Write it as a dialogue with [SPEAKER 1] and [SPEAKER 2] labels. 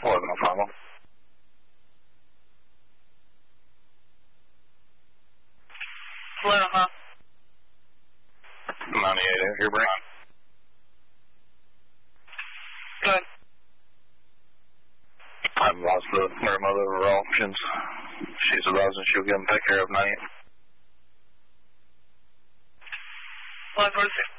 [SPEAKER 1] 1105.
[SPEAKER 2] 11, huh?
[SPEAKER 1] 98, your brain.
[SPEAKER 2] Good.
[SPEAKER 1] I've lost the grandmother of her options. She's advising she'll get them taken care of 98.
[SPEAKER 2] 1146.